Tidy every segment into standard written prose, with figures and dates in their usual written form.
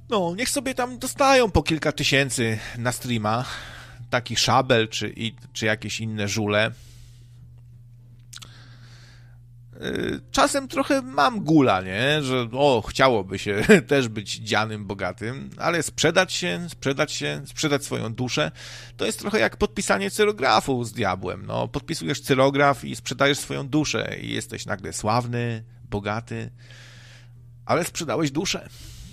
No, niech sobie tam dostają po kilka tysięcy na streama. Taki szabel, czy jakieś inne żule. Czasem trochę mam gula, nie? Że chciałoby się też być dzianym, bogatym, ale sprzedać swoją duszę, to jest trochę jak podpisanie cyrografu z diabłem. No, podpisujesz cyrograf i sprzedajesz swoją duszę i jesteś nagle sławny, bogaty, ale sprzedałeś duszę.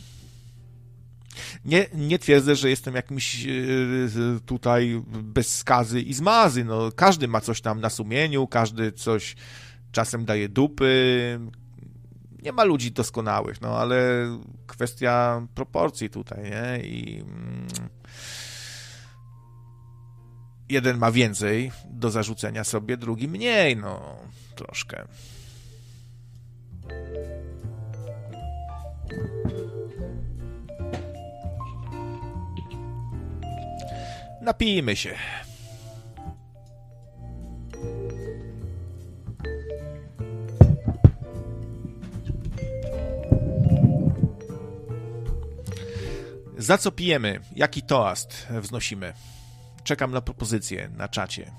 Nie twierdzę, że jestem jakimś tutaj bez skazy i zmazy. No, każdy ma coś tam na sumieniu, każdy coś czasem daje dupy. Nie ma ludzi doskonałych, no ale kwestia proporcji tutaj, nie? I jeden ma więcej do zarzucenia sobie, drugi mniej, no troszkę. Napijmy się. Za co pijemy? Jaki toast wznosimy? Czekam na propozycję na czacie.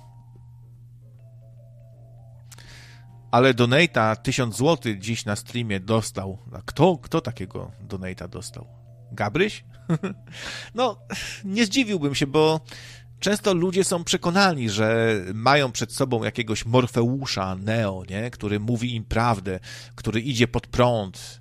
Ale donata 1000 zł dziś na streamie dostał. A kto takiego donata dostał? Gabryś? No, nie zdziwiłbym się, bo często ludzie są przekonani, że mają przed sobą jakiegoś Morfeusza Neo, nie? Który mówi im prawdę, który idzie pod prąd.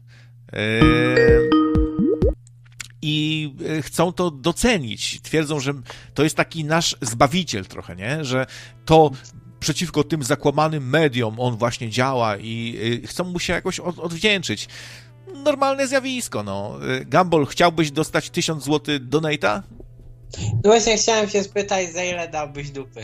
I chcą to docenić. Twierdzą, że to jest taki nasz zbawiciel trochę, nie? Że to przeciwko tym zakłamanym mediom on właśnie działa i chcą mu się jakoś odwdzięczyć. Normalne zjawisko, no. Gumball, chciałbyś dostać 1000 zł donata? No właśnie chciałem się spytać, za ile dałbyś dupy?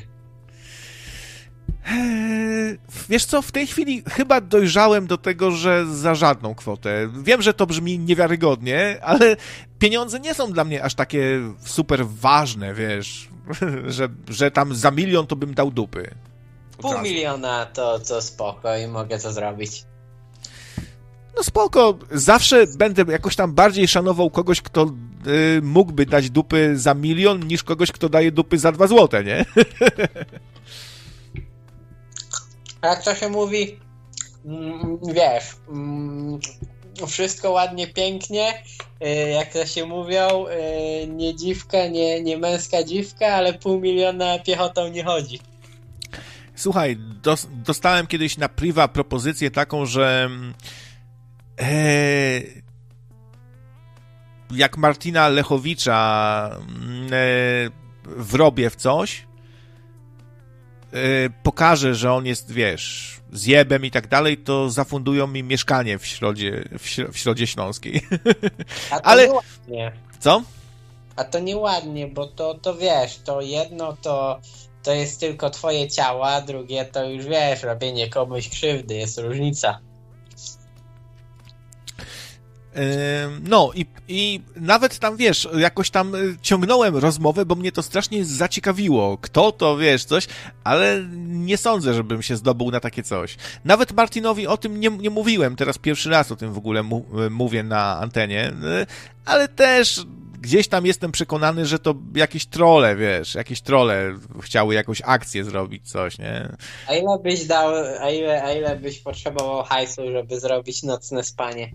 Wiesz co, w tej chwili chyba dojrzałem do tego, że za żadną kwotę. Wiem, że to brzmi niewiarygodnie, ale pieniądze nie są dla mnie aż takie super ważne, wiesz, że tam za 1 000 000 to bym dał dupy. 500 000 to spoko i mogę to zrobić. No spoko, zawsze będę jakoś tam bardziej szanował kogoś, kto mógłby dać dupy za 1 000 000, niż kogoś, kto daje dupy za 2 złote, nie? A jak to się mówi, wiesz, wszystko ładnie, pięknie, jak to się mówią, nie dziwka, nie męska dziwka, ale 500 000 piechotą nie chodzi. Słuchaj, dostałem kiedyś na priwa propozycję taką, że jak Martina Lechowicza wrobię w coś, pokaże, że on jest, wiesz, zjebem i tak dalej, to zafundują mi mieszkanie w Środzie Śląskiej. A to ale nieładnie. Co? A to nieładnie, bo to wiesz, to jedno to jest tylko twoje ciało, a drugie to już wiesz, robienie komuś krzywdy, jest różnica. No i nawet tam, wiesz, jakoś tam ciągnąłem rozmowę, bo mnie to strasznie zaciekawiło. Kto to, wiesz, coś, ale nie sądzę, żebym się zdobył na takie coś. Nawet Martinowi o tym nie mówiłem, teraz pierwszy raz o tym w ogóle mówię na antenie, ale też gdzieś tam jestem przekonany, że to jakieś trolle, wiesz, chciały jakąś akcję zrobić, coś, nie? A ile byś dał, a ile byś potrzebował hajsu, żeby zrobić nocne spanie?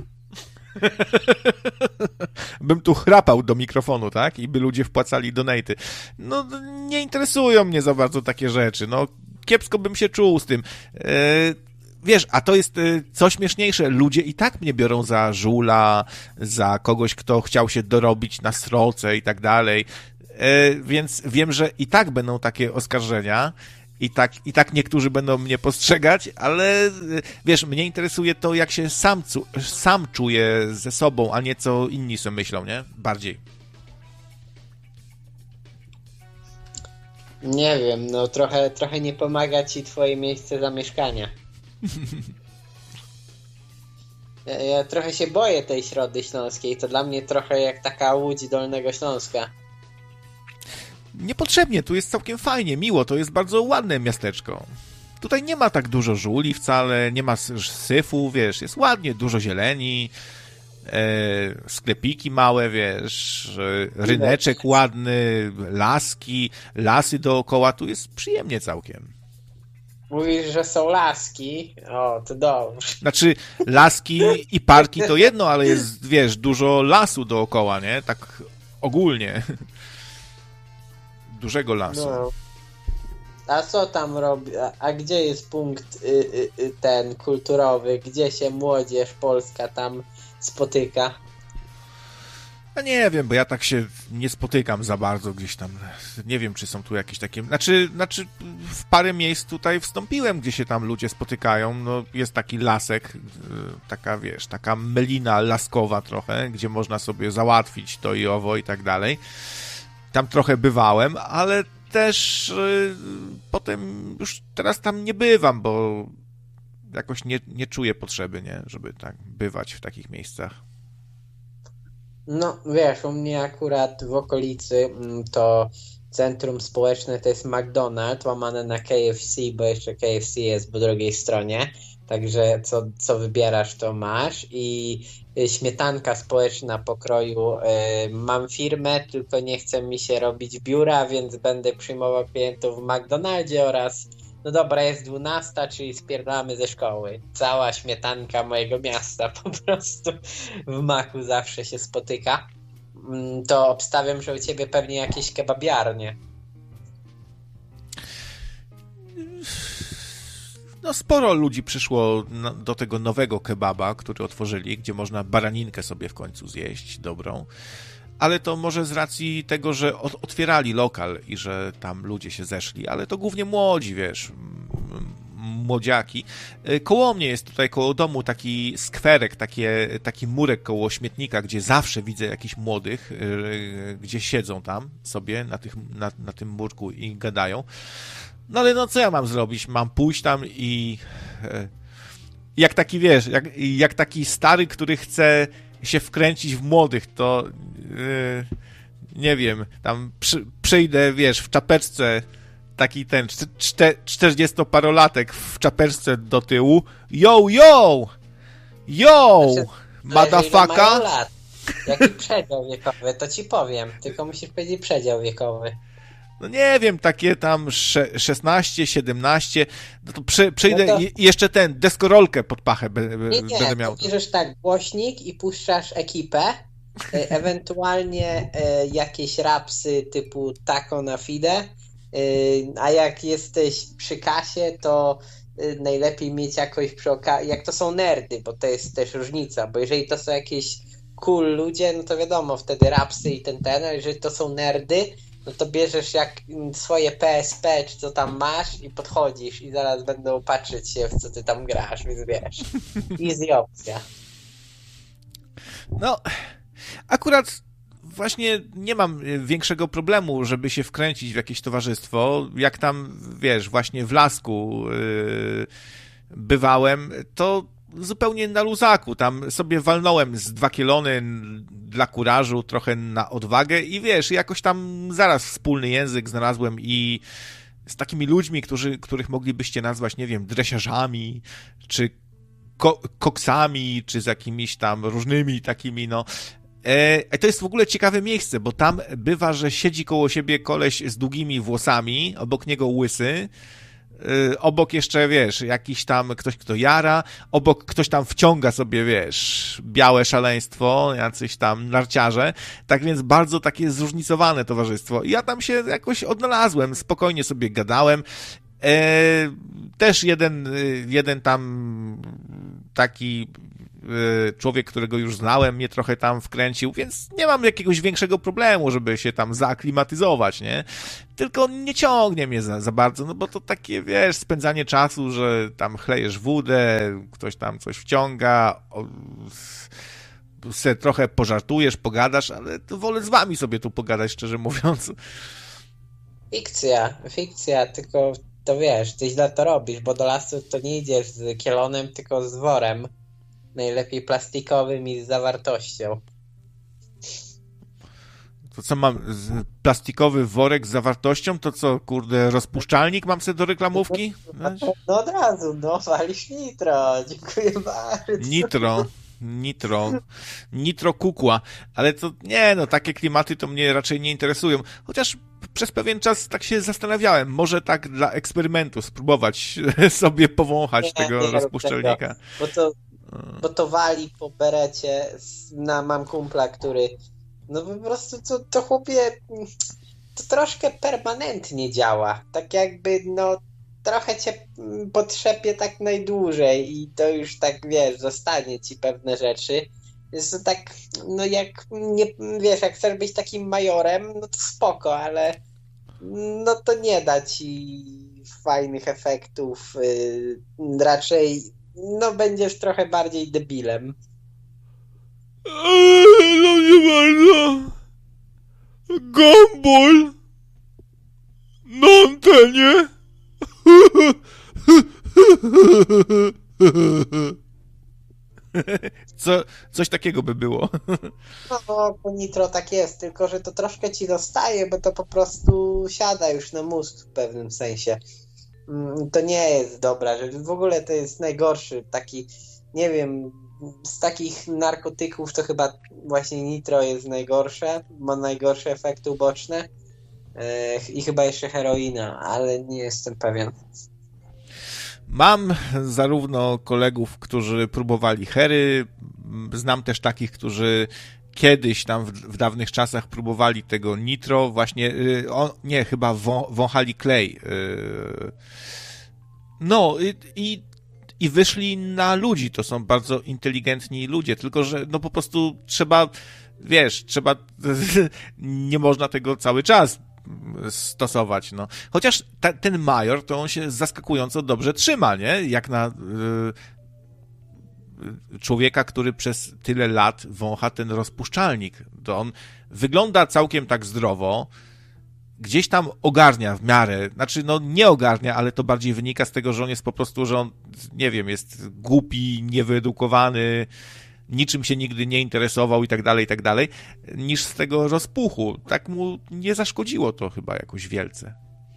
Bym tu chrapał do mikrofonu, tak? I by ludzie wpłacali donaty. No, nie interesują mnie za bardzo takie rzeczy. No, kiepsko bym się czuł z tym. Wiesz, a to jest co śmieszniejsze. Ludzie i tak mnie biorą za żula, za kogoś, kto chciał się dorobić na sroce i tak dalej. Więc wiem, że i tak będą takie oskarżenia. I tak niektórzy będą mnie postrzegać, ale wiesz, mnie interesuje to, jak się sam czuję ze sobą, a nie co inni sobie myślą, nie? Bardziej. Nie wiem, no trochę nie pomaga ci twoje miejsce zamieszkania. Ja trochę się boję tej Środy Śląskiej, to dla mnie trochę jak taka Łódź Dolnego Śląska. Niepotrzebnie, tu jest całkiem fajnie, miło, to jest bardzo ładne miasteczko. Tutaj nie ma tak dużo żuli wcale, nie ma syfu, wiesz, jest ładnie, dużo zieleni, sklepiki małe, wiesz, ryneczek ładny, lasy dookoła, tu jest przyjemnie całkiem. Mówisz, że są laski. O, to dobrze. Znaczy, laski i parki to jedno, ale jest, wiesz, dużo lasu dookoła, nie? Tak ogólnie. Dużego lasu. No. A co tam robi? A gdzie jest punkt ten kulturowy? Gdzie się młodzież polska tam spotyka? No nie wiem, bo ja tak się nie spotykam za bardzo gdzieś tam. Nie wiem, czy są tu jakieś takie... Znaczy w parę miejsc tutaj wstąpiłem, gdzie się tam ludzie spotykają. No, jest taki lasek, taka, wiesz, taka melina laskowa trochę, gdzie można sobie załatwić to i owo i tak dalej. Tam trochę bywałem, ale też potem już teraz tam nie bywam, bo jakoś nie czuję potrzeby, nie, żeby tak bywać w takich miejscach. No, wiesz, u mnie akurat w okolicy to centrum społeczne to jest McDonald's, łamane na KFC, bo jeszcze KFC jest po drugiej stronie, także co wybierasz, to masz. I śmietanka społeczna pokroju, mam firmę, tylko nie chce mi się robić biura, więc będę przyjmował klientów w McDonaldzie oraz, no dobra, jest 12, czyli spierdamy ze szkoły. Cała śmietanka mojego miasta po prostu w Macu zawsze się spotyka. To obstawiam, że u ciebie pewnie jakieś kebabiarnie. No sporo ludzi przyszło do tego nowego kebaba, który otworzyli, gdzie można baraninkę sobie w końcu zjeść, dobrą. Ale to może z racji tego, że otwierali lokal i że tam ludzie się zeszli, ale to głównie młodzi, wiesz, młodziaki. Koło mnie jest tutaj, koło domu taki skwerek, taki murek koło śmietnika, gdzie zawsze widzę jakichś młodych, gdzie siedzą tam sobie na tym murku i gadają. No ale no co ja mam zrobić? Mam pójść tam i jak taki, wiesz, jak taki stary, który chce się wkręcić w młodych, to nie wiem, tam przyjdę, wiesz, w czapeczce, taki ten 40-parolatek w czapeczce do tyłu. Yo, motherfucker. Jaki przedział wiekowy, to ci powiem, tylko musisz powiedzieć przedział wiekowy. No nie wiem, takie tam 16, 17, no to przyjdę no to... i jeszcze ten, deskorolkę pod pachę będę miał. Nie, bierzesz tak głośnik i puszczasz ekipę, ewentualnie jakieś rapsy typu Taco na Fide, a jak jesteś przy kasie, to najlepiej mieć jakoś przy okazji, jak to są nerdy, bo to jest też różnica, bo jeżeli to są jakieś cool ludzie, no to wiadomo, wtedy rapsy i ten, a jeżeli to są nerdy, no to bierzesz jak swoje PSP, czy co tam masz i podchodzisz i zaraz będą patrzeć się, w co ty tam grasz, więc wiesz. Easy opcja. No, akurat właśnie nie mam większego problemu, żeby się wkręcić w jakieś towarzystwo. Jak tam, wiesz, właśnie w Lasku bywałem, to zupełnie na luzaku. Tam sobie walnąłem z 2 kielony dla kurażu, trochę na odwagę i wiesz, jakoś tam zaraz wspólny język znalazłem i z takimi ludźmi, których moglibyście nazwać, nie wiem, dresiarzami, czy koksami, czy z jakimiś tam różnymi takimi, no. To jest w ogóle ciekawe miejsce, bo tam bywa, że siedzi koło siebie koleś z długimi włosami, obok niego łysy, obok jeszcze, wiesz, jakiś tam ktoś, kto jara, obok ktoś tam wciąga sobie, wiesz, białe szaleństwo, jacyś tam narciarze, tak więc bardzo takie zróżnicowane towarzystwo. I ja tam się jakoś odnalazłem, spokojnie sobie gadałem. Też jeden tam taki człowiek, którego już znałem, mnie trochę tam wkręcił, więc nie mam jakiegoś większego problemu, żeby się tam zaaklimatyzować, nie? Tylko nie ciągnie mnie za bardzo, no bo to takie, wiesz, spędzanie czasu, że tam chlejesz wódę, ktoś tam coś wciąga, se trochę pożartujesz, pogadasz, ale to wolę z wami sobie tu pogadać, szczerze mówiąc. Fikcja, tylko to wiesz, ty źle to robisz, bo do lasu to nie idziesz z kielonem, tylko z worem. Najlepiej plastikowym i z zawartością. To co mam? Plastikowy worek z zawartością? To co, kurde, rozpuszczalnik mam sobie do reklamówki? No od razu, no walisz nitro. Dziękuję bardzo. Nitro. Nitro kukła, ale to nie, no takie klimaty to mnie raczej nie interesują, chociaż przez pewien czas tak się zastanawiałem, może tak dla eksperymentu spróbować sobie powąchać tego rozpuszczalnika. Bo to wali po berecie, mam kumpla, który no po prostu to chłopie to troszkę permanentnie działa, tak jakby no trochę cię potrzepie tak najdłużej i to już tak, wiesz, zostanie ci pewne rzeczy. Jest to tak, no jak nie, wiesz, jak chcesz być takim majorem, no to spoko, ale no to nie da ci fajnych efektów. Raczej no będziesz trochę bardziej debilem. No nie bardzo. Gumball na antenie. Coś takiego by było. No, po Nitro tak jest, tylko że to troszkę ci dostaje, bo to po prostu siada już na mózg w pewnym sensie. To nie jest dobra rzecz. W ogóle to jest najgorszy taki, nie wiem, z takich narkotyków to chyba właśnie Nitro jest najgorsze, ma najgorsze efekty uboczne i chyba jeszcze heroina, ale nie jestem pewien. Mam zarówno kolegów, którzy próbowali hery, znam też takich, którzy kiedyś tam w dawnych czasach próbowali tego Nitro, właśnie, chyba wąchali klej. No i wyszli na ludzi, to są bardzo inteligentni ludzie, tylko że no po prostu trzeba, nie można tego cały czas stosować, no. Chociaż ten major, to on się zaskakująco dobrze trzyma, nie? Jak na człowieka, który przez tyle lat wącha ten rozpuszczalnik. To on wygląda całkiem tak zdrowo, gdzieś tam ogarnia w miarę, znaczy no nie ogarnia, ale to bardziej wynika z tego, że on jest po prostu, że on, nie wiem, jest głupi, niewyedukowany, niczym się nigdy nie interesował i tak dalej, niż z tego rozpuchu. Tak mu nie zaszkodziło to chyba jakoś wielce.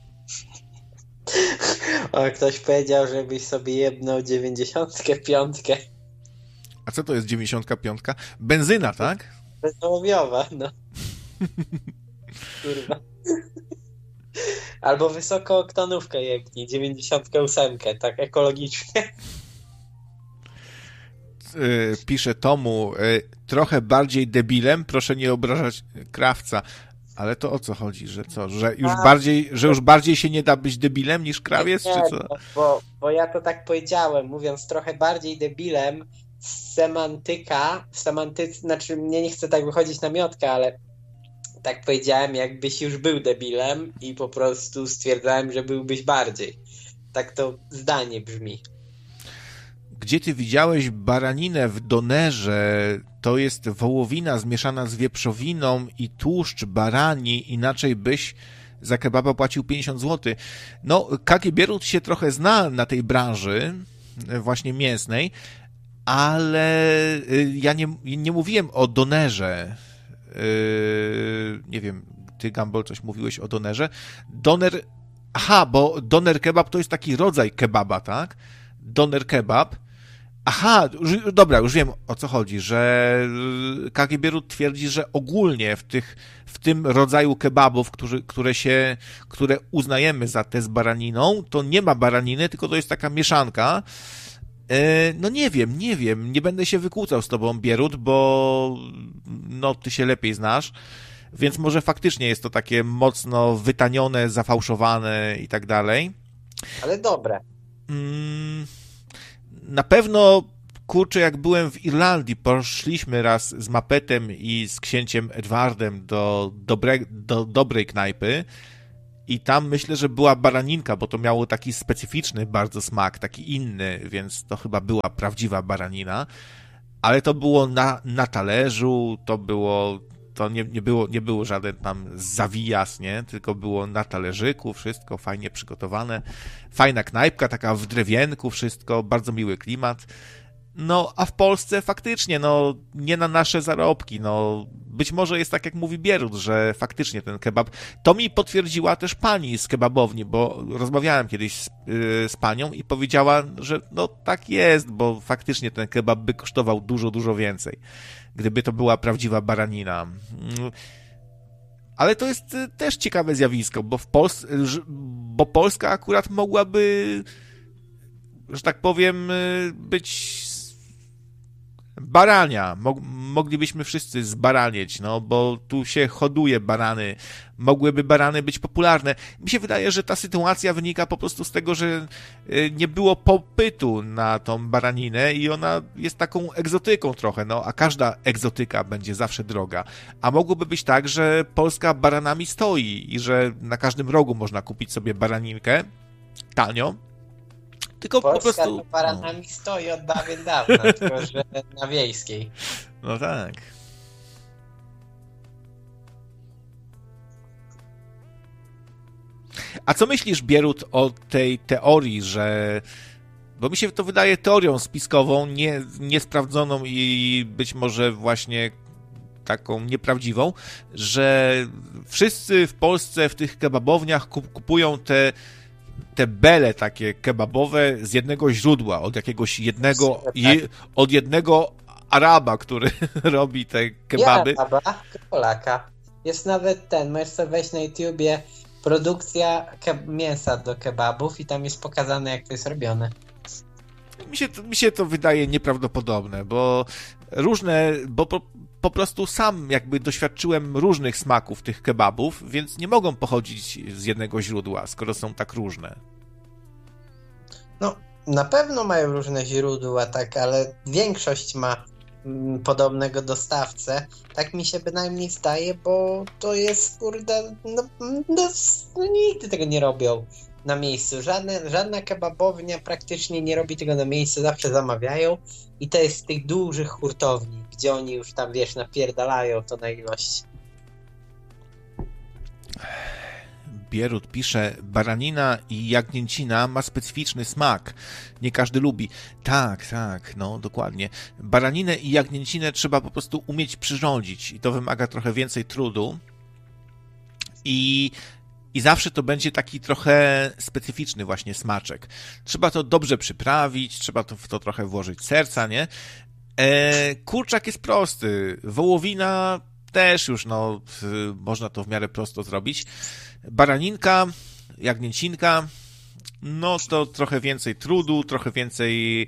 O, ktoś powiedział, żebyś sobie jebnął 95. A co to jest 95? Benzyna, tak? Bezdołowiowa, no. Kurwa. Albo wysokooktanówkę jebnij, 98, tak ekologicznie. Pisze Tomu, trochę bardziej debilem, proszę nie obrażać krawca. Ale to o co chodzi? Że co? Że już bardziej się nie da być debilem niż krawiec? Nie, czy co? Bo ja to tak powiedziałem, mówiąc trochę bardziej debilem, znaczy mnie nie chcę tak wychodzić na miotkę, ale tak powiedziałem, jakbyś już był debilem i po prostu stwierdzałem, że byłbyś bardziej. Tak to zdanie brzmi. Gdzie ty widziałeś baraninę w donerze? To jest wołowina zmieszana z wieprzowiną i tłuszcz barani, inaczej byś za kebaba płacił 50 zł. No, Kaki Bierut się trochę zna na tej branży właśnie mięsnej, ale ja nie mówiłem o donerze. Nie wiem, ty, Gumball, coś mówiłeś o donerze. Bo doner kebab to jest taki rodzaj kebaba, tak? Doner kebab. Aha, dobra, już wiem, o co chodzi, że Kaki Bierut twierdzi, że ogólnie w tym rodzaju kebabów, które uznajemy za te z baraniną, to nie ma baraniny, tylko to jest taka mieszanka. No nie wiem, nie będę się wykłócał z tobą, Bierut, bo no ty się lepiej znasz, więc może faktycznie jest to takie mocno wytanione, zafałszowane i tak dalej. Ale dobre. Na pewno, kurczę, jak byłem w Irlandii, poszliśmy raz z Mapetem i z księciem Edwardem do dobrej knajpy i tam myślę, że była baraninka, bo to miało taki specyficzny bardzo smak, taki inny, więc to chyba była prawdziwa baranina, ale to było na talerzu, to nie było żaden tam zawijas, nie? Tylko było na talerzyku, wszystko fajnie przygotowane. Fajna knajpka, taka w drewienku, wszystko, bardzo miły klimat. No, a w Polsce faktycznie, no, nie na nasze zarobki, no, być może jest tak, jak mówi Bierut, że faktycznie ten kebab... To mi potwierdziła też pani z kebabowni, bo rozmawiałem kiedyś z panią i powiedziała, że no tak jest, bo faktycznie ten kebab by kosztował dużo, dużo więcej, gdyby to była prawdziwa baranina. Ale to jest też ciekawe zjawisko, bo Polska akurat mogłaby, że tak powiem, być barania. Moglibyśmy wszyscy zbaranieć, no, bo tu się hoduje barany. Mogłyby barany być popularne. Mi się wydaje, że ta sytuacja wynika po prostu z tego, że nie było popytu na tą baraninę i ona jest taką egzotyką trochę, no, a każda egzotyka będzie zawsze droga. A mogłoby być tak, że Polska baranami stoi i że na każdym rogu można kupić sobie baraninkę tanio, tylko Polska po prostu... to baranami stoi od dawien dawna, tylko że na wiejskiej. No tak. A co myślisz, Bierut, o tej teorii, że... Bo mi się to wydaje teorią spiskową, niesprawdzoną i być może właśnie taką nieprawdziwą, że wszyscy w Polsce w tych kebabowniach kupują te bele takie kebabowe z jednego źródła, od jakiegoś jednego Araba, który robi te kebaby. Nie Araba, Polaka. Jest nawet możesz sobie wejść na YouTubie produkcja mięsa do kebabów i tam jest pokazane, jak to jest robione. Mi się to wydaje nieprawdopodobne, bo po prostu sam jakby doświadczyłem różnych smaków tych kebabów, więc nie mogą pochodzić z jednego źródła, skoro są tak różne. No, na pewno mają różne źródła, tak, ale większość ma podobnego dostawcę. Tak mi się bynajmniej zdaje, bo to jest, kurde, nigdy tego nie robią na miejscu. Żadna kebabownia praktycznie nie robi tego na miejscu, zawsze zamawiają i to jest z tych dużych hurtowni, gdzie oni już tam, wiesz, napierdalają to na ilość. Bierut pisze, baranina i jagnięcina ma specyficzny smak. Nie każdy lubi. Tak, no dokładnie. Baraninę i jagnięcinę trzeba po prostu umieć przyrządzić i to wymaga trochę więcej trudu. I zawsze to będzie taki trochę specyficzny właśnie smaczek. Trzeba to dobrze przyprawić, trzeba w to trochę włożyć serca, nie? Kurczak jest prosty. Wołowina też już, no, można to w miarę prosto zrobić. Baraninka, jagnięcinka, no to trochę więcej trudu, trochę więcej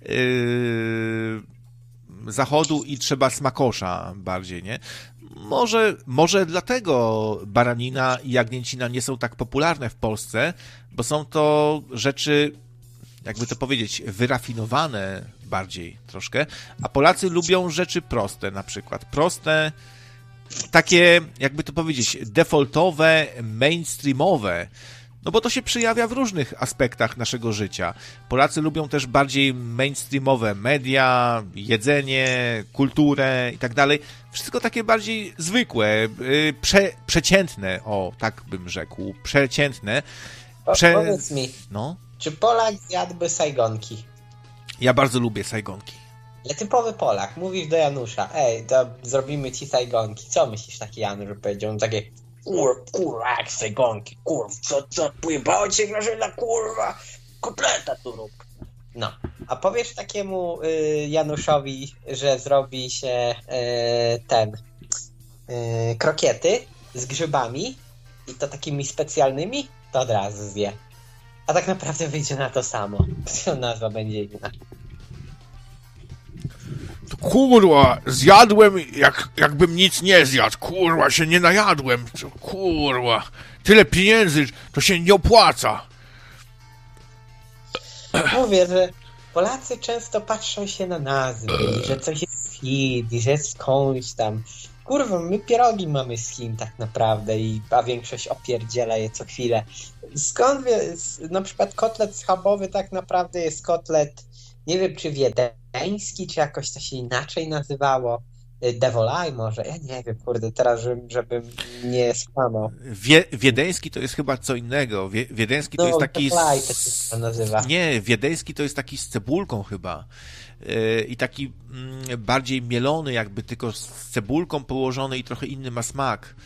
zachodu i trzeba smakosza bardziej, nie? Może dlatego baranina i jagnięcina nie są tak popularne w Polsce, bo są to rzeczy, jakby to powiedzieć, wyrafinowane bardziej troszkę, a Polacy lubią rzeczy proste na przykład. Proste, takie, jakby to powiedzieć, defaultowe, mainstreamowe. No bo to się przejawia w różnych aspektach naszego życia. Polacy lubią też bardziej mainstreamowe media, jedzenie, kulturę i tak dalej. Wszystko takie bardziej zwykłe, przeciętne, o, tak bym rzekł, przeciętne. Powiedz mi, no? Czy Polak zjadłby sajgonki? Ja bardzo lubię sajgonki. Ale typowy Polak, mówisz do Janusza, to zrobimy ci sajgonki. Co myślisz, taki Janusz powiedział? On takie, kurwa, jak sajgonki, kurwa, co, pojebało cię Grażyna, kurwa, kotleta tu rób. No, a powiesz takiemu Januszowi, że zrobi się krokiety z grzybami i to takimi specjalnymi, to od razu zje. A tak naprawdę wyjdzie na to samo. Nazwa będzie inna. Kurwa, zjadłem jakbym nic nie zjadł. Kurwa, się nie najadłem. Kurwa, tyle pieniędzy, to się nie opłaca. Mówię, że Polacy często patrzą się na nazwy, że coś jest z Chin, że jest skądś tam. Kurwa, my pierogi mamy z Chin tak naprawdę, a większość opierdziela je co chwilę. Skąd na przykład kotlet schabowy tak naprawdę jest kotlet, nie wiem czy wiedeński, czy jakoś to się inaczej nazywało. Devolaj może, ja nie wiem, kurde, teraz żebym nie skłamał. Wiedeński to jest chyba co innego. Wiedeński to jest taki... Devolaj to się nazywa. Nie, wiedeński to jest taki z cebulką chyba. i taki bardziej mielony, jakby tylko z cebulką położony i trochę inny ma smak.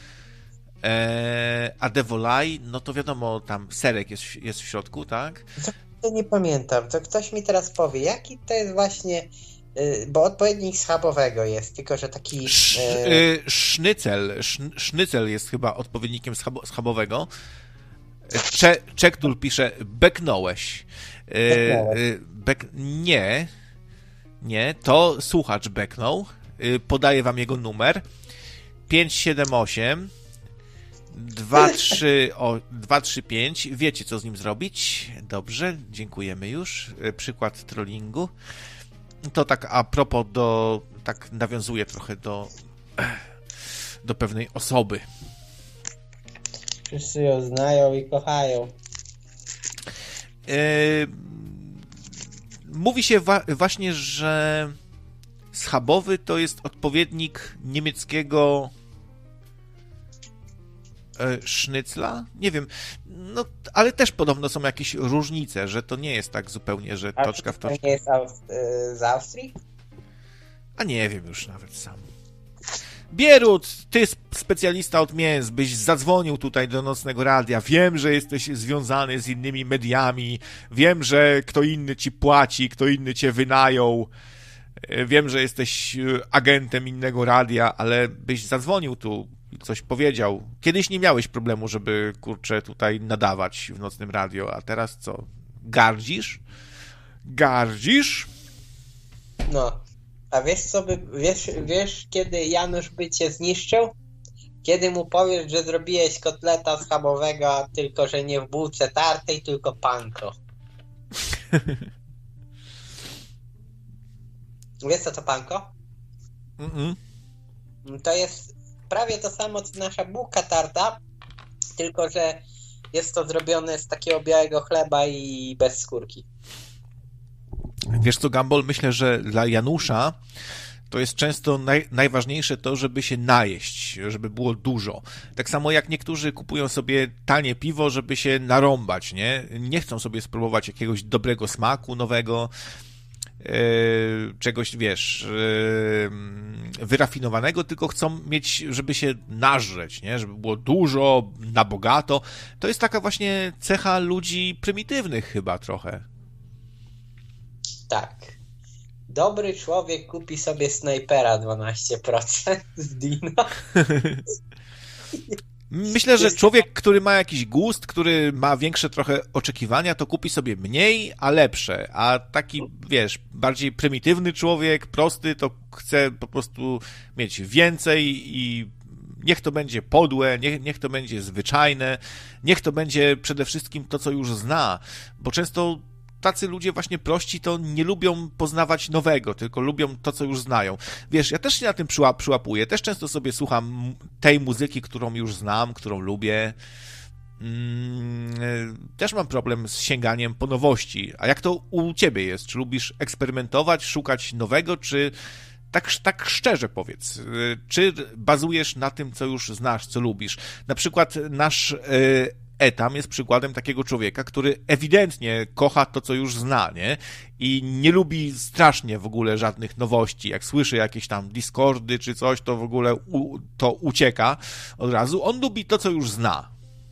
A De Volaille, no to wiadomo, tam serek jest w środku, tak? To nie pamiętam, to ktoś mi teraz powie, jaki to jest właśnie, bo odpowiednik schabowego jest, tylko że taki... Sznycel jest chyba odpowiednikiem schabowego. Czektul pisze, beknąłeś. Nie, to słuchacz beknął. Podaję wam jego numer. 578 235. Wiecie, co z nim zrobić? Dobrze, dziękujemy już. Przykład trollingu. To tak a propos tak nawiązuje trochę do pewnej osoby. Wszyscy ją znają i kochają. Mówi się właśnie, że schabowy to jest odpowiednik niemieckiego sznycla? Nie wiem. No, ale też podobno są jakieś różnice, że to nie jest tak zupełnie, że toczka w toczkę. To nie jest z Austrii? A nie wiem już nawet sam. Bierut, ty specjalista od mięs, byś zadzwonił tutaj do Nocnego Radia. Wiem, że jesteś związany z innymi mediami. Wiem, że kto inny ci płaci, kto inny cię wynajął. Wiem, że jesteś agentem innego radia, ale byś zadzwonił tu i coś powiedział. Kiedyś nie miałeś problemu, żeby, kurczę, tutaj nadawać w Nocnym Radio, a teraz co? Gardzisz? Gardzisz? No. A wiesz co wiesz kiedy Janusz by cię zniszczył? Kiedy mu powiesz, że zrobiłeś kotleta schabowego, tylko że nie w bułce tartej, tylko panko. Wiesz co to panko? To jest prawie to samo, co nasza bułka tarta, tylko że jest to zrobione z takiego białego chleba i bez skórki. Wiesz co, Gumball, myślę, że dla Janusza to jest często najważniejsze to, żeby się najeść, żeby było dużo. Tak samo jak niektórzy kupują sobie tanie piwo, żeby się narąbać, nie? Nie chcą sobie spróbować jakiegoś dobrego smaku nowego, czegoś, wiesz, wyrafinowanego, tylko chcą mieć, żeby się nażreć, nie? Żeby było dużo, na bogato. To jest taka właśnie cecha ludzi prymitywnych chyba trochę. Tak. Dobry człowiek kupi sobie snajpera 12% z Dino. Myślę, że człowiek, który ma jakiś gust, który ma większe trochę oczekiwania, to kupi sobie mniej, a lepsze. A taki, wiesz, bardziej prymitywny człowiek, prosty, to chce po prostu mieć więcej i niech to będzie podłe, niech to będzie zwyczajne, niech to będzie przede wszystkim to, co już zna. Bo często tacy ludzie właśnie prości to nie lubią poznawać nowego, tylko lubią to, co już znają. Wiesz, ja też się na tym przyłapuję, też często sobie słucham tej muzyki, którą już znam, którą lubię. Też mam problem z sięganiem po nowości. A jak to u ciebie jest? Czy lubisz eksperymentować, szukać nowego, czy tak szczerze powiedz, czy bazujesz na tym, co już znasz, co lubisz? Na przykład nasz Etam jest przykładem takiego człowieka, który ewidentnie kocha to, co już zna, nie? I nie lubi strasznie w ogóle żadnych nowości. Jak słyszy jakieś tam Discordy czy coś, to w ogóle to ucieka od razu. On lubi to, co już zna.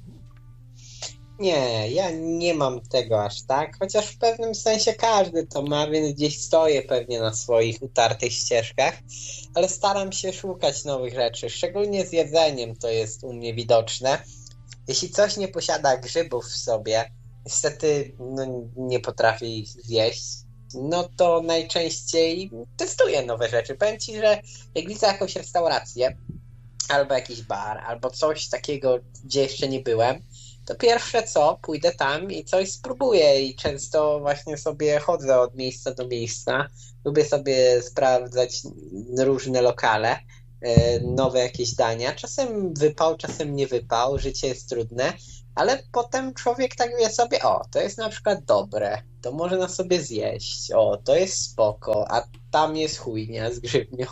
Nie, ja nie mam tego aż tak, chociaż w pewnym sensie każdy to ma, więc gdzieś stoję pewnie na swoich utartych ścieżkach, ale staram się szukać nowych rzeczy, szczególnie z jedzeniem to jest u mnie widoczne. Jeśli coś nie posiada grzybów w sobie, niestety nie potrafię ich zjeść, no to najczęściej testuję nowe rzeczy. Powiem ci, że jak widzę jakąś restaurację, albo jakiś bar, albo coś takiego, gdzie jeszcze nie byłem, to pierwsze co, pójdę tam i coś spróbuję i często właśnie sobie chodzę od miejsca do miejsca. Lubię sobie sprawdzać różne lokale, nowe jakieś dania. Czasem wypał, czasem nie wypał, życie jest trudne, ale potem człowiek tak wie sobie, o, to jest na przykład dobre, to można sobie zjeść, o, to jest spoko, a tam jest chujnia z grzybnią.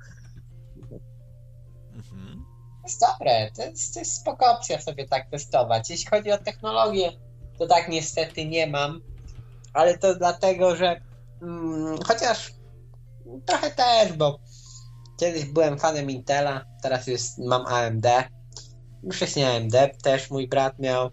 To jest dobre, to jest spoko opcja sobie tak testować. Jeśli chodzi o technologię, to tak niestety nie mam, ale to dlatego, że Chociaż trochę też, bo kiedyś byłem fanem Intela, teraz już mam AMD. Wcześniej AMD też mój brat miał.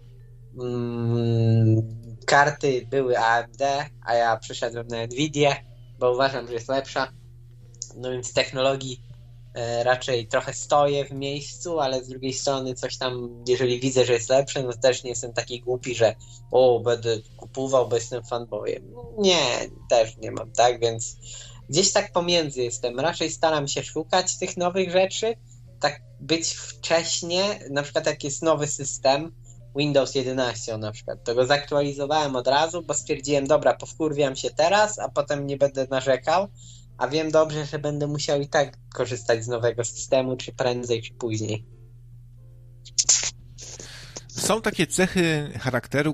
Karty były AMD, a ja przeszedłem na Nvidię, bo uważam, że jest lepsza. No więc technologii raczej trochę stoję w miejscu, ale z drugiej strony coś tam, jeżeli widzę, że jest lepsze, no też nie jestem taki głupi, że będę kupował, bo jestem fanboyem. Nie, też nie mam, tak? Więc gdzieś tak pomiędzy jestem. Raczej staram się szukać tych nowych rzeczy, tak być wcześnie, na przykład jak jest nowy system, Windows 11 na przykład, to go zaktualizowałem od razu, bo stwierdziłem, dobra, powkurwiam się teraz, a potem nie będę narzekał, a wiem dobrze, że będę musiał i tak korzystać z nowego systemu, czy prędzej, czy później. Są takie cechy charakteru,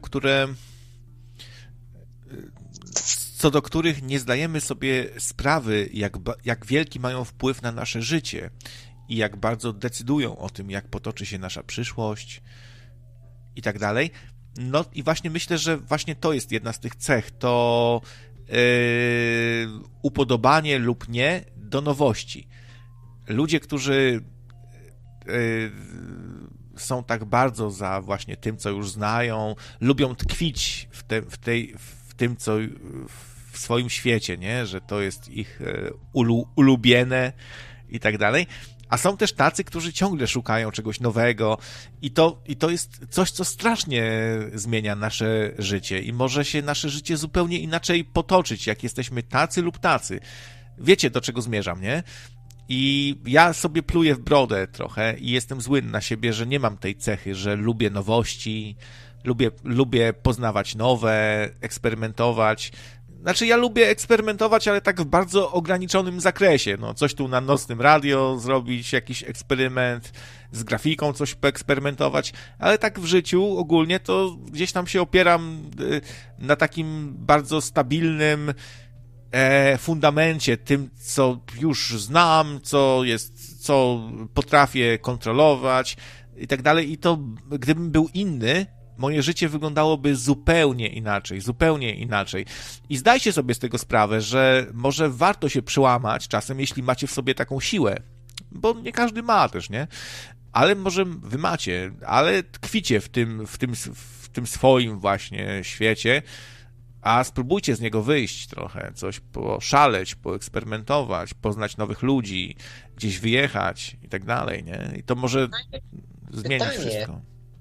co do których nie zdajemy sobie sprawy, jak wielki mają wpływ na nasze życie i jak bardzo decydują o tym, jak potoczy się nasza przyszłość i tak dalej. No i właśnie myślę, że właśnie to jest jedna z tych cech, to upodobanie lub nie do nowości. Ludzie, którzy są tak bardzo za właśnie tym, co już znają, lubią tkwić w tym, co w swoim świecie, nie? Że to jest ich ulubione i tak dalej. A są też tacy, którzy ciągle szukają czegoś nowego i to jest coś, co strasznie zmienia nasze życie i może się nasze życie zupełnie inaczej potoczyć, jak jesteśmy tacy lub tacy. Wiecie, do czego zmierzam, nie? I ja sobie pluję w brodę trochę i jestem zły na siebie, że nie mam tej cechy, że lubię nowości, lubię poznawać nowe, eksperymentować. Znaczy ja lubię eksperymentować, ale tak w bardzo ograniczonym zakresie. No, coś tu na nocnym radio zrobić, jakiś eksperyment, z grafiką coś poeksperymentować, ale tak w życiu ogólnie to gdzieś tam się opieram na takim bardzo stabilnym fundamencie, tym, co już znam, co potrafię kontrolować i tak dalej. I to, gdybym był inny, moje życie wyglądałoby zupełnie inaczej. I zdajcie sobie z tego sprawę, że może warto się przełamać czasem, jeśli macie w sobie taką siłę, bo nie każdy ma też, nie? Ale może wy macie, ale tkwicie w tym swoim właśnie świecie, a spróbujcie z niego wyjść trochę, coś poszaleć, poeksperymentować, poznać nowych ludzi, gdzieś wyjechać i tak dalej, nie? I to może zmienić wszystko.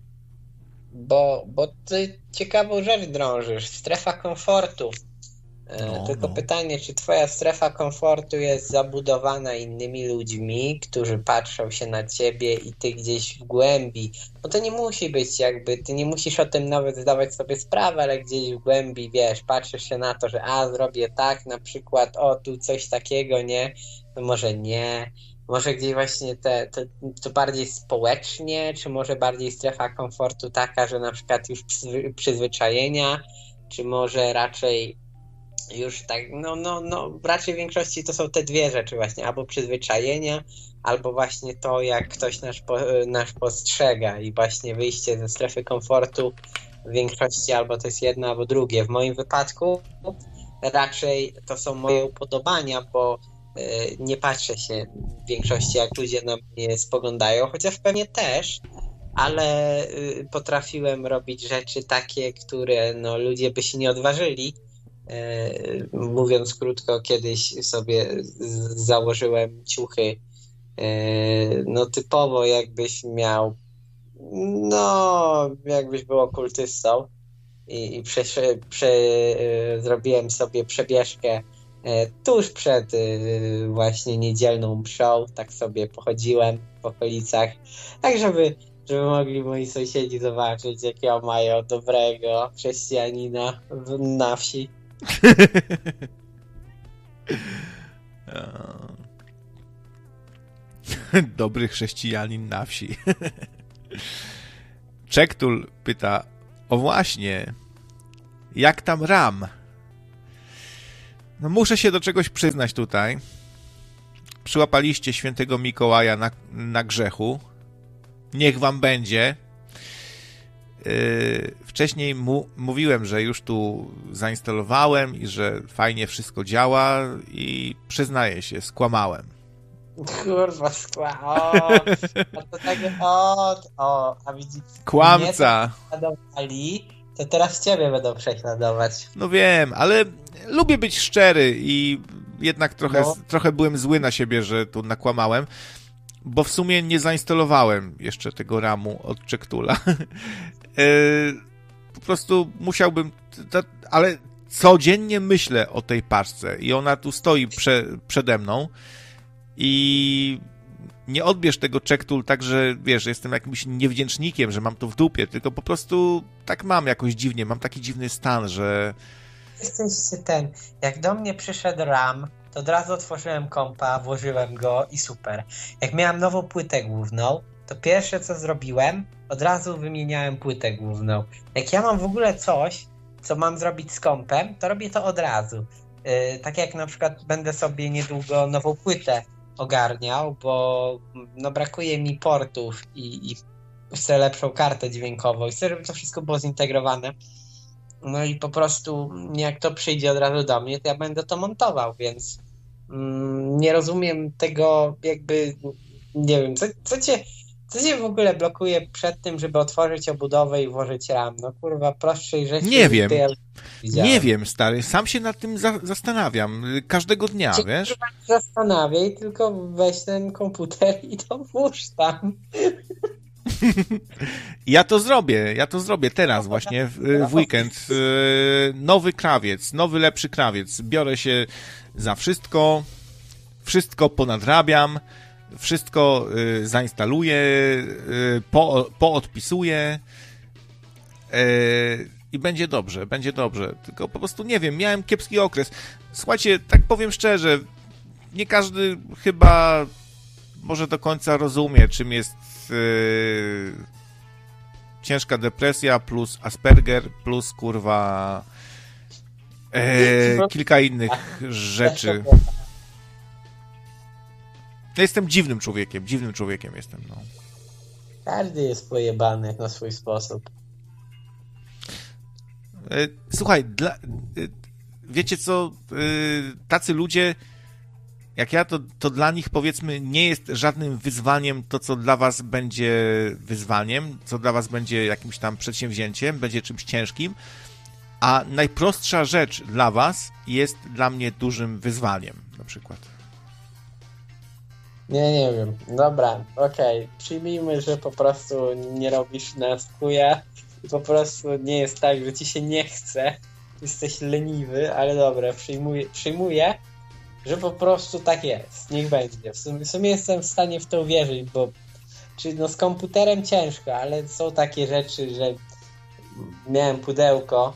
Bo ty ciekawą rzecz drążysz, strefa komfortu. Tylko pytanie, czy twoja strefa komfortu jest zabudowana innymi ludźmi, którzy patrzą się na ciebie i ty gdzieś w głębi, bo to nie musi być jakby, ty nie musisz o tym nawet zdawać sobie sprawę, ale gdzieś w głębi, wiesz, patrzysz się na to, że zrobię tak, na przykład, tu coś takiego, nie, no może nie, może gdzieś właśnie to bardziej społecznie, czy może bardziej strefa komfortu taka, że na przykład już przyzwyczajenia, czy może raczej już tak, raczej w większości to są te dwie rzeczy właśnie, albo przyzwyczajenia, albo właśnie to, jak ktoś nasz postrzega i właśnie wyjście ze strefy komfortu w większości albo to jest jedno, albo drugie. W moim wypadku raczej to są moje upodobania, bo nie patrzę się w większości, jak ludzie na mnie spoglądają, chociaż pewnie też, ale potrafiłem robić rzeczy takie, które ludzie by się nie odważyli. Mówiąc krótko, kiedyś sobie założyłem ciuchy typowo jakbyś miał jakbyś był okultystą i zrobiłem sobie przebieżkę tuż przed właśnie niedzielną mszą, tak sobie pochodziłem po okolicach, tak żeby mogli moi sąsiedzi zobaczyć, jakiego mają dobrego chrześcijanina na wsi. Dobry chrześcijanin na wsi. Czektul pyta, o właśnie, jak tam RAM? No muszę się do czegoś przyznać tutaj. Przyłapaliście świętego Mikołaja na grzechu. Niech wam będzie. Wcześniej mówiłem, że już tu zainstalowałem i że fajnie wszystko działa i przyznaję się, skłamałem. Kurwa, a to tak, a widzisz, Kłamca! To teraz ciebie będą prześladować. No wiem, ale lubię być szczery i jednak trochę byłem zły na siebie, że tu nakłamałem, bo w sumie nie zainstalowałem jeszcze tego RAMu od Czecktoola. Po prostu musiałbym, ale codziennie myślę o tej paczce i ona tu stoi przede mną i nie odbierz tego Checktool tak, że wiesz, że jestem jakimś niewdzięcznikiem, że mam to w dupie, tylko po prostu tak mam jakoś dziwnie, mam taki dziwny stan, że... Jak do mnie przyszedł RAM, to od razu otworzyłem kompa, włożyłem go i super. Jak miałem nową płytę główną, to pierwsze co zrobiłem, od razu wymieniałem płytę główną. Jak ja mam w ogóle coś, co mam zrobić z kompem, to robię to od razu. Tak jak na przykład będę sobie niedługo nową płytę ogarniał, bo no brakuje mi portów i chcę lepszą kartę dźwiękową i chcę, żeby to wszystko było zintegrowane. No i po prostu jak to przyjdzie od razu do mnie, to ja będę to montował, więc nie rozumiem tego jakby, nie wiem, co cię w ogóle blokuje przed tym, żeby otworzyć obudowę i włożyć RAM? No kurwa, prostszej rzeczy. Nie wiem, stary, sam się nad tym zastanawiam każdego dnia, wiesz? Zastanawiaj, tylko weź ten komputer i to włóż tam. Ja to zrobię teraz właśnie w weekend. Nowy lepszy krawiec. Biorę się za wszystko ponadrabiam, wszystko zainstaluję, poodpisuję i będzie dobrze. Tylko po prostu nie wiem, miałem kiepski okres. Słuchajcie, tak powiem szczerze, nie każdy chyba może do końca rozumie, czym jest ciężka depresja plus Asperger plus kurwa kilka innych rzeczy. Ja jestem dziwnym człowiekiem jestem, no. Każdy jest pojebany na swój sposób. Słuchaj, wiecie co, tacy ludzie jak ja, to dla nich powiedzmy nie jest żadnym wyzwaniem to, co dla was będzie wyzwaniem, co dla was będzie jakimś tam przedsięwzięciem, będzie czymś ciężkim, a najprostsza rzecz dla was jest dla mnie dużym wyzwaniem, na przykład. Nie wiem. Dobra, okej. Przyjmijmy, że po prostu nie robisz nas chuja i po prostu nie jest tak, że ci się nie chce, jesteś leniwy, ale dobra, przyjmuję, że po prostu tak jest. Niech będzie. W sumie jestem w stanie w to uwierzyć, bo z komputerem ciężko, ale są takie rzeczy, że miałem pudełko,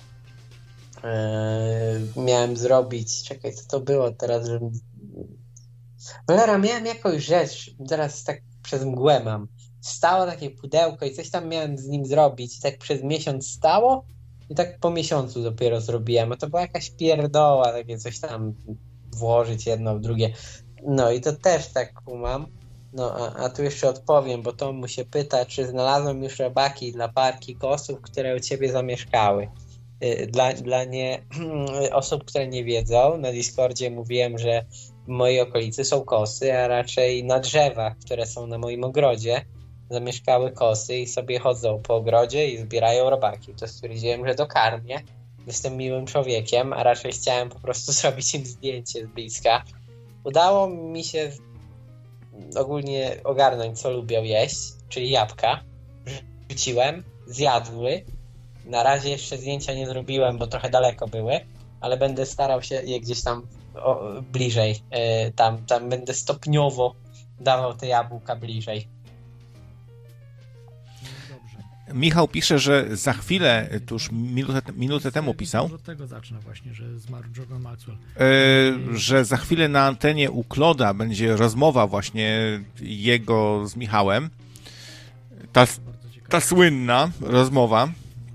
miałem zrobić, czekaj, co to było teraz, że cholera, miałem jakąś rzecz, teraz tak przez mgłę mam. Stało takie pudełko i coś tam miałem z nim zrobić i tak przez miesiąc stało i tak po miesiącu dopiero zrobiłem, a to była jakaś pierdoła, takie coś tam włożyć jedno w drugie. No i to też tak kumam. No a tu jeszcze odpowiem, bo Tom mu się pyta, czy znalazłem już robaki dla parki kosów, które u ciebie zamieszkały. Dla osób, które nie wiedzą, na Discordzie mówiłem, że w mojej okolicy są kosy, a raczej na drzewach, które są na moim ogrodzie, zamieszkały kosy i sobie chodzą po ogrodzie i zbierają robaki. To stwierdziłem, że dokarmię. Jestem miłym człowiekiem, a raczej chciałem po prostu zrobić im zdjęcie z bliska. Udało mi się ogólnie ogarnąć, co lubią jeść, czyli jabłka. Rzuciłem, zjadły. Na razie jeszcze zdjęcia nie zrobiłem, bo trochę daleko były, ale będę starał się je gdzieś tam bliżej. Tam będę stopniowo dawał te jabłka bliżej. Michał pisze, że za chwilę, to już minutę temu pisał, od tego zacznę właśnie, że zmarł Jordan Maxwell. Że za chwilę na antenie u Kloda będzie rozmowa właśnie jego z Michałem. Ta słynna rozmowa.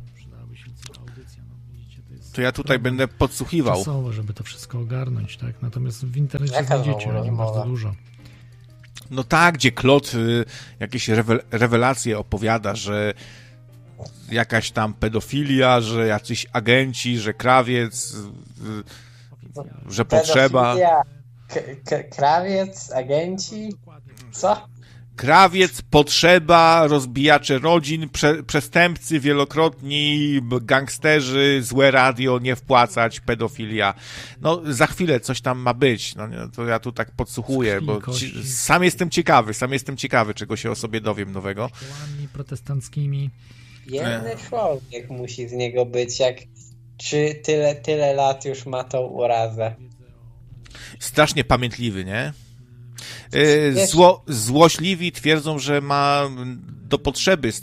To ja tutaj będę podsłuchiwał. Czasowo, żeby to wszystko ogarnąć, tak? Natomiast w internecie Jaka znajdziecie o nim bardzo dużo. No tak, gdzie Klod jakieś rewelacje opowiada, że jakaś tam pedofilia, że jacyś agenci, że krawiec, że potrzeba... Krawiec, agenci, co? Krawiec, potrzeba, rozbijacze rodzin, przestępcy wielokrotni, gangsterzy, złe radio, nie wpłacać, pedofilia. No, za chwilę coś tam ma być. No, to ja tu tak podsłuchuję, bo sam jestem ciekawy, czego się o sobie dowiem nowego. Kościołami protestanckimi. Jeden człowiek musi z niego być, czy tyle lat już ma tą urazę. Strasznie pamiętliwy, nie? Złośliwi twierdzą, że ma do potrzeby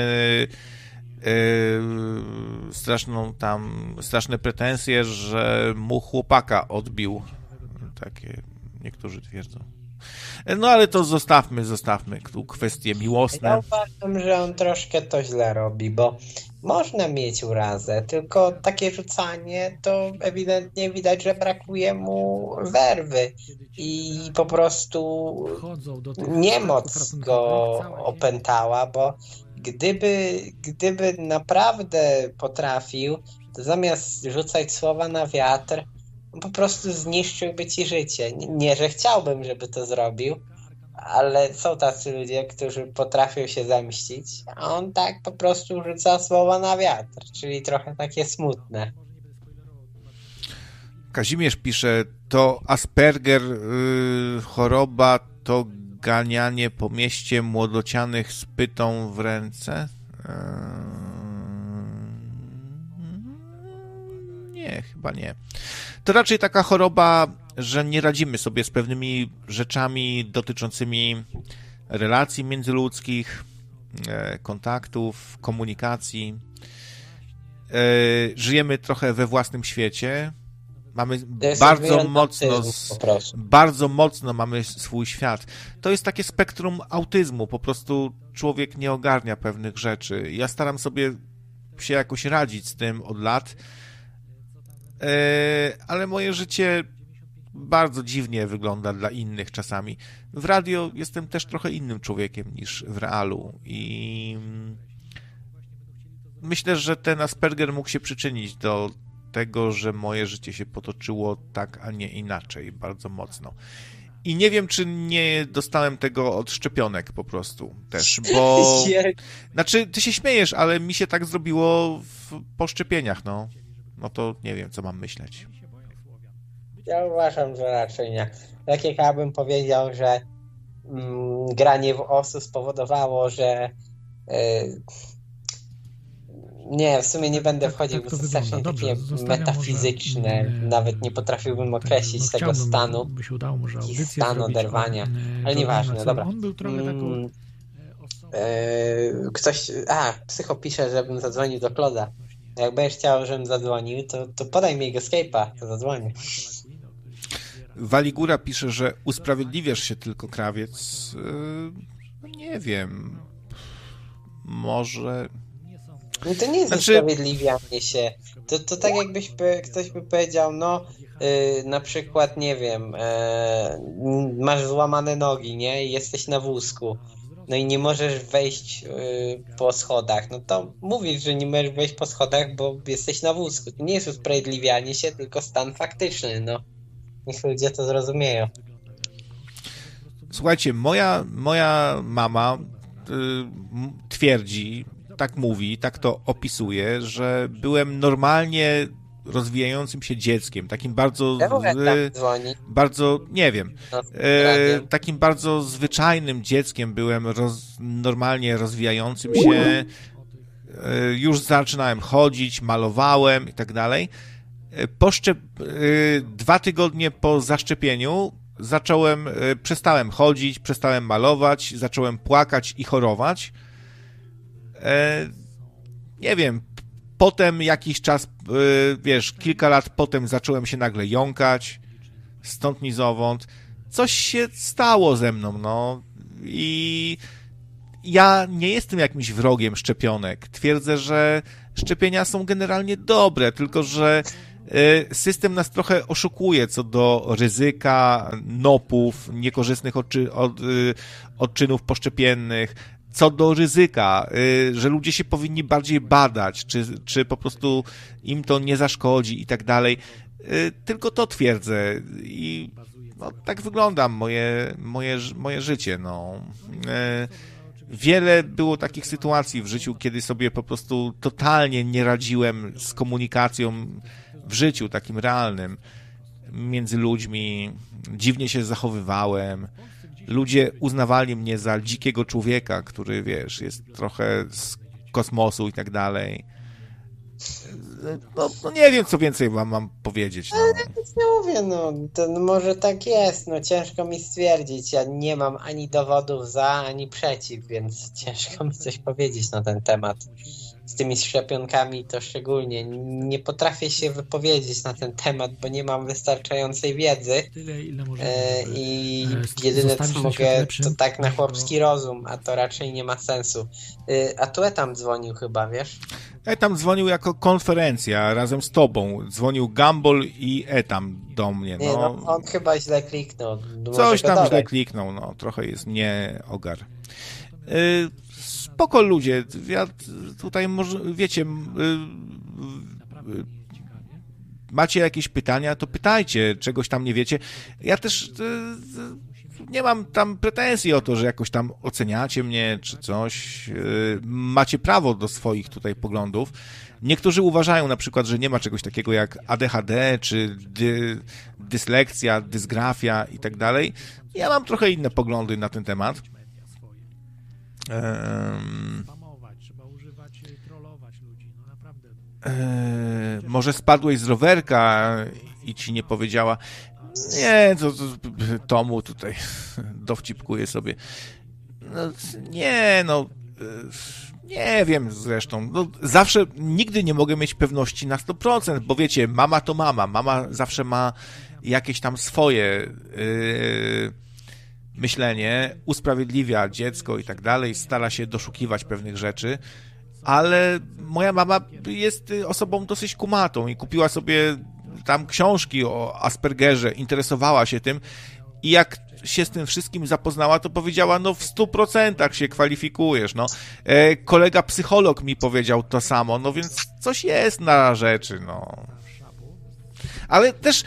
straszne pretensje, że mu chłopaka odbił. Takie niektórzy twierdzą. No ale to zostawmy tu kwestie miłosne. Ja uważam, że on troszkę to źle robi, bo można mieć urazę, tylko takie rzucanie to ewidentnie widać, że brakuje mu werwy i po prostu niemoc go opętała, bo gdyby naprawdę potrafił, to zamiast rzucać słowa na wiatr, po prostu zniszczyłby ci życie. Nie, że chciałbym, żeby to zrobił, ale są tacy ludzie, którzy potrafią się zemścić, a on tak po prostu rzuca słowa na wiatr, czyli trochę takie smutne. Kazimierz pisze, to Asperger, choroba, to ganianie po mieście młodocianych z pytą w ręce? Nie, chyba nie. To raczej taka choroba, że nie radzimy sobie z pewnymi rzeczami dotyczącymi relacji międzyludzkich, kontaktów, komunikacji. Żyjemy trochę we własnym świecie. Mamy bardzo mocno mamy swój świat. To jest takie spektrum autyzmu. Po prostu człowiek nie ogarnia pewnych rzeczy. Ja staram sobie się jakoś radzić z tym od lat, ale moje życie bardzo dziwnie wygląda dla innych czasami. W radio jestem też trochę innym człowiekiem niż w realu i myślę, że ten Asperger mógł się przyczynić do tego, że moje życie się potoczyło tak, a nie inaczej, bardzo mocno. I nie wiem, czy nie dostałem tego od szczepionek po prostu też, bo... Znaczy, ty się śmiejesz, ale mi się tak zrobiło po szczepieniach, no. No to nie wiem, co mam myśleć. Ja uważam, że raczej nie. Tak jak ja bym powiedział, że granie w osu spowodowało, że nie, w sumie nie będę wchodził, bo to strasznie takie metafizyczne. Nawet nie potrafiłbym określić tego stanu. Stan oderwania. Ale nieważne, dobra. On był trochę taką... Ktoś... Psycho pisze, żebym zadzwonił do Kloda. Jak będziesz chciał, żebym zadzwonił, to podaj mi jego Skype'a, to zadzwonię. Waligura pisze, że usprawiedliwiasz się tylko, krawiec. Nie wiem. Może... No to nie jest usprawiedliwianie się. To tak jakbyś ktoś by powiedział, na przykład, nie wiem, masz złamane nogi, nie? I jesteś na wózku. No i nie możesz wejść po schodach. No to mówisz, że nie możesz wejść po schodach, bo jesteś na wózku. To nie jest usprawiedliwianie się, tylko stan faktyczny, no. Niech ludzie to zrozumieją. Słuchajcie, moja mama twierdzi, tak mówi, tak to opisuje, że byłem normalnie rozwijającym się dzieckiem, takim bardzo, nie wiem, takim bardzo zwyczajnym dzieckiem byłem, normalnie rozwijającym się, już zaczynałem chodzić, malowałem i tak dalej. 2 tygodnie po zaszczepieniu przestałem chodzić, przestałem malować, zacząłem płakać i chorować. Nie wiem, potem jakiś czas, kilka lat potem zacząłem się nagle jąkać, stąd ni zowąd. Coś się stało ze mną, no. I ja nie jestem jakimś wrogiem szczepionek. Twierdzę, że szczepienia są generalnie dobre, tylko że system nas trochę oszukuje co do ryzyka, NOP-ów, niekorzystnych odczynów poszczepiennych. co do ryzyka, że ludzie się powinni bardziej badać, czy po prostu im to nie zaszkodzi i tak dalej. Tylko to twierdzę i no, tak wygląda moje życie. No. Wiele było takich sytuacji w życiu, kiedy sobie po prostu totalnie nie radziłem z komunikacją w życiu takim realnym między ludźmi. Dziwnie się zachowywałem. Ludzie uznawali mnie za dzikiego człowieka, który, wiesz, jest trochę z kosmosu i tak dalej. No nie wiem, co więcej wam mam powiedzieć. No. Ale nic nie mówię, no to może tak jest, no ciężko mi stwierdzić, ja nie mam ani dowodów za, ani przeciw, więc ciężko mi coś powiedzieć na ten temat. Z tymi szczepionkami to szczególnie nie potrafię się wypowiedzieć na ten temat, bo nie mam wystarczającej wiedzy i jedyne co mogę to tak na chłopski rozum, a to raczej nie ma sensu. A tu Etam dzwonił chyba, wiesz? Etam dzwonił jako konferencja razem z tobą. Dzwonił Gumball i Etam do mnie. No. Nie, no on chyba źle kliknął. Coś tam źle kliknął, no trochę jest nie ogar. Spoko ludzie, ja tutaj może, wiecie, macie jakieś pytania, to pytajcie, czegoś tam nie wiecie. Ja też nie mam tam pretensji o to, że jakoś tam oceniacie mnie, czy coś. Macie prawo do swoich tutaj poglądów. Niektórzy uważają na przykład, że nie ma czegoś takiego jak ADHD, czy dyslekcja, dysgrafia i tak dalej. Ja mam trochę inne poglądy na ten temat. Może spadłeś z rowerka i ci nie powiedziała. Nie, to Tomu tutaj dowcipkuje sobie. No, nie wiem zresztą. No, zawsze, nigdy nie mogę mieć pewności na 100%, bo wiecie, mama to mama. Mama zawsze ma jakieś tam swoje myślenie, usprawiedliwia dziecko i tak dalej, stara się doszukiwać pewnych rzeczy, ale moja mama jest osobą dosyć kumatą i kupiła sobie tam książki o Aspergerze, interesowała się tym i jak się z tym wszystkim zapoznała, to powiedziała, no w 100% się kwalifikujesz, no. Kolega psycholog mi powiedział to samo, no więc coś jest na rzeczy, no. Ale też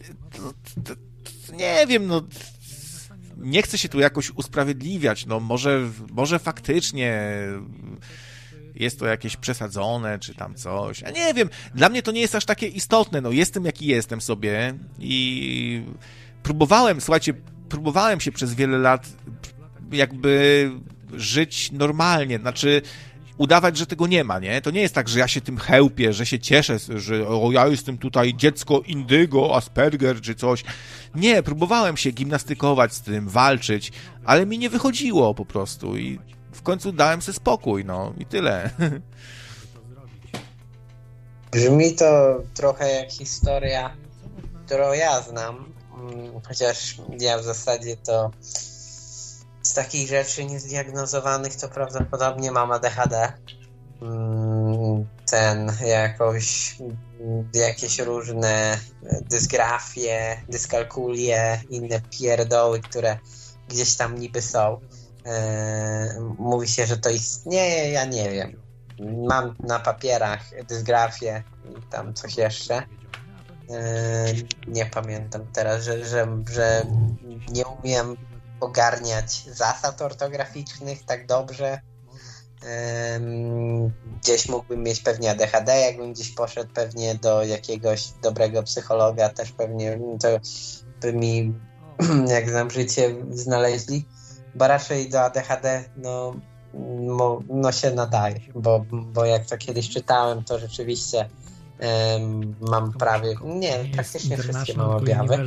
nie wiem, no nie chcę się tu jakoś usprawiedliwiać, no może faktycznie jest to jakieś przesadzone, czy tam coś. Ja nie wiem, dla mnie to nie jest aż takie istotne, no jestem jaki jestem sobie i próbowałem się przez wiele lat jakby żyć normalnie, znaczy udawać, że tego nie ma, nie? To nie jest tak, że ja się tym chełpię, że się cieszę, że ja jestem tutaj dziecko indygo, Asperger czy coś. Nie, próbowałem się gimnastykować z tym, walczyć, ale mi nie wychodziło po prostu i w końcu dałem sobie spokój, no i tyle. Brzmi to trochę jak historia, którą ja znam, chociaż ja w zasadzie to z takich rzeczy niezdiagnozowanych to prawdopodobnie mam ADHD. Jakieś różne dysgrafie, dyskalkulie, inne pierdoły, które gdzieś tam niby są. Mówi się, że to istnieje, ja nie wiem. Mam na papierach dysgrafię i tam coś jeszcze. Nie pamiętam teraz, że nie umiem ogarniać zasad ortograficznych tak dobrze. Gdzieś mógłbym mieć pewnie ADHD, jakbym gdzieś poszedł pewnie do jakiegoś dobrego psychologa, też pewnie to by mi, jak znam życie, znaleźli, bo raczej do ADHD no się nadaje, bo jak to kiedyś czytałem, to rzeczywiście mam praktycznie wszystkie mam objawy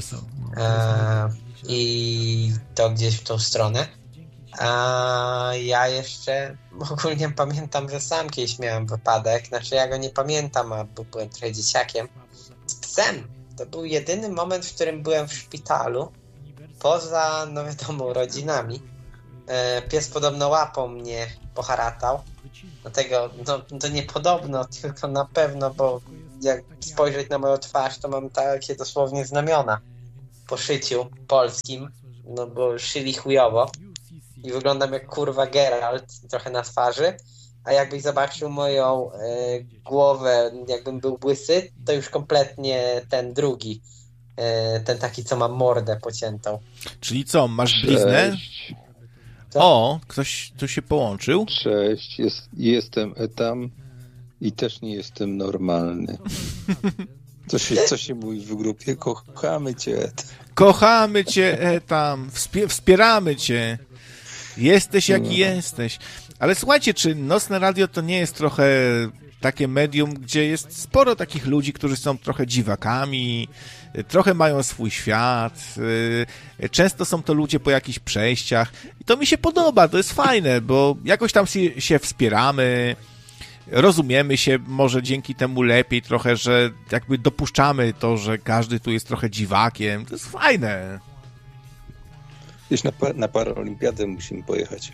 i to gdzieś w tą stronę. A ja jeszcze ogólnie pamiętam, że sam kiedyś miałem wypadek, znaczy ja go nie pamiętam, bo byłem trochę dzieciakiem, z psem. To był jedyny moment, w którym byłem w szpitalu, poza, no wiadomo, rodzinami. Pies podobno łapą mnie poharatał, dlatego, no to nie podobno, tylko na pewno, bo jak spojrzeć na moją twarz, to mam takie dosłownie znamiona po szyciu polskim, no bo szyli chujowo. i wyglądam jak kurwa Geralt trochę na twarzy, a jakbyś zobaczył moją głowę, jakbym był łysy, to już kompletnie ten drugi, ten taki, co ma mordę pociętą. Czyli co, masz bliznę? Cześć. Co? O, ktoś tu się połączył. Cześć, jestem Etam i też nie jestem normalny. Co się mówi w grupie? Kochamy cię, Etam. Kochamy cię, Etam, wspieramy cię. Jesteś jaki jesteś. Ale słuchajcie, czy Nocne Radio to nie jest trochę takie medium, gdzie jest sporo takich ludzi, którzy są trochę dziwakami, trochę mają swój świat, często są to ludzie po jakichś przejściach i to mi się podoba, to jest fajne, bo jakoś tam się wspieramy, rozumiemy się może dzięki temu lepiej trochę, że jakby dopuszczamy to, że każdy tu jest trochę dziwakiem, to jest fajne. Gdzieś na paraolimpiadę musimy pojechać.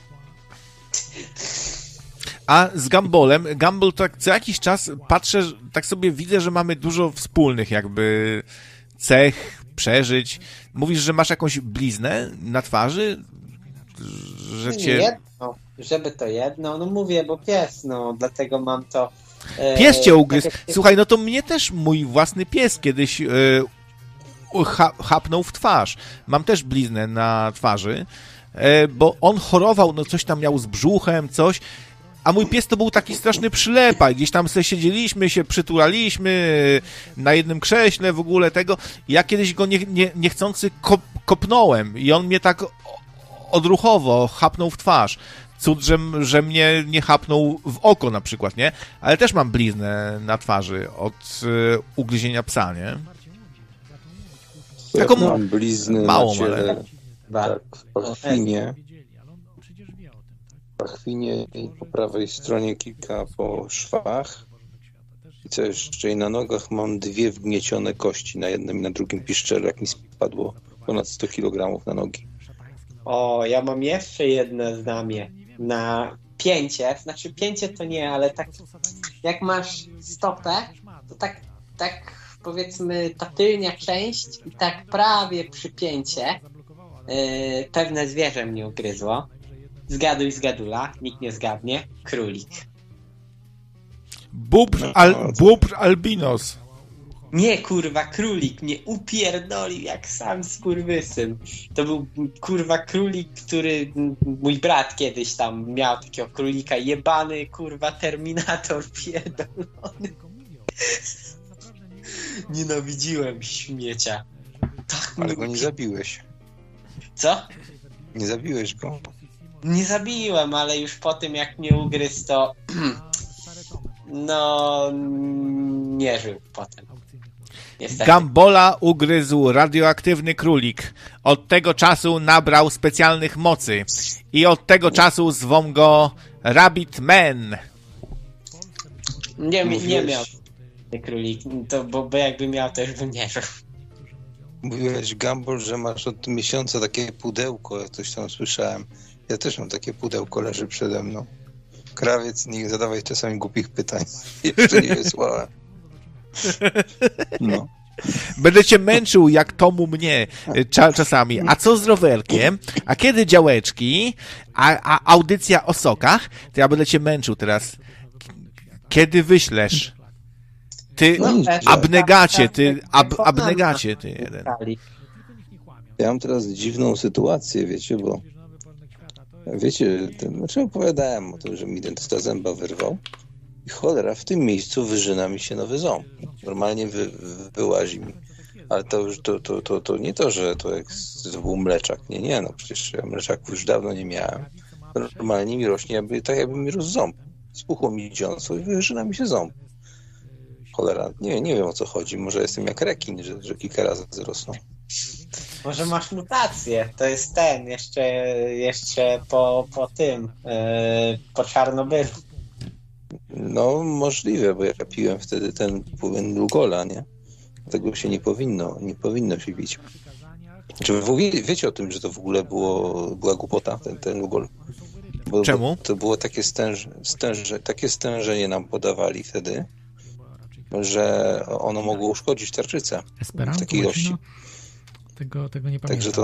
A z Gumballem, Gumball tak co jakiś czas patrzę, tak sobie widzę, że mamy dużo wspólnych jakby cech, przeżyć. Mówisz, że masz jakąś bliznę na twarzy? Że cię... Jedno, żeby to jedno, no mówię, bo pies, no dlatego mam to... Pies cię ugryzł. Słuchaj, no to mnie też mój własny pies kiedyś chapnął w twarz. Mam też bliznę na twarzy, bo on chorował, no coś tam miał z brzuchem, coś, a mój pies to był taki straszny przylepa. Gdzieś tam sobie siedzieliśmy, się przytulaliśmy na jednym krześle w ogóle tego. I ja kiedyś go niechcący kopnąłem i on mnie tak odruchowo chapnął w twarz. Cud, że mnie nie chapnął w oko na przykład, nie? Ale też mam bliznę na twarzy od ugryzienia psa, nie? Taką mam blizny małą, na ciele, ale... tak, w pachwinie i po prawej stronie kilka po szwach. I co jeszcze? I na nogach mam 2 wgniecione kości, na jednym i na drugim piszczelu, jak mi spadło ponad 100 kg na nogi. O, ja mam jeszcze jedno znamie na pięcie, znaczy pięcie to nie, ale tak jak masz stopę, to tak powiedzmy ta tylnia część i tak prawie przy pięcie pewne zwierzę mnie ugryzło. Zgaduj zgadula, nikt nie zgadnie. Królik. Bóbr albinos. Nie, kurwa, królik mnie upierdolił jak sam skurwysyn. To był, kurwa, królik, który mój brat kiedyś tam miał takiego królika, jebany, kurwa, Terminator pierdolony. Nienawidziłem śmiecia. Tak, Ale go nie zabiłeś. Co? Nie zabiłeś go. Nie zabiłem, ale już po tym jak mnie ugryzł, to no nie żył potem. Niestety. Gumballa ugryzł radioaktywny królik. Od tego czasu nabrał specjalnych mocy. I od tego czasu zwą go Rabbit Man. Nie miał królik, to, bo jakby miał, to już bym nie żył. Mówiłeś, Gumball, że masz od miesiąca takie pudełko, ja coś tam słyszałem. Ja też mam takie pudełko, leży przede mną. Krawiec, nie zadawaj czasami głupich pytań. Jeszcze nie wysłałem. No. Będę cię męczył jak Tomu mnie czasami. A co z rowerkiem? A kiedy działeczki? A audycja o sokach? To ja będę cię męczył teraz. Kiedy wyślesz? Ty abnegacie, ty jeden. Ja mam teraz dziwną sytuację, wiecie, bo znaczy opowiadałem o tym, że mi dentysta zęba wyrwał i cholera, w tym miejscu wyżyna mi się nowy ząb. Normalnie wyłazi mi. Ale to już to nie to, że to jak był mleczak. Nie, no przecież ja mleczaków już dawno nie miałem. Normalnie mi rośnie, jakby mi rósł ząb. Spuchło mi dziąsło i wyżyna mi się ząb. Cholera, nie wiem o co chodzi. Może jestem jak rekin, że kilka razy wzrosną. Może masz mutację. To jest ten, jeszcze po tym, po Czarnobylu. No, możliwe, bo ja piłem wtedy ten płyn Lugola, nie? Tego się nie powinno się pić. Czy wy wiecie o tym, że to w ogóle była głupota, ten Lugol? Czemu? Bo to było takie stężenie nam podawali wtedy, że ono mogło uszkodzić tarczycę w takiej ilości. Tego nie pamiętam. Także to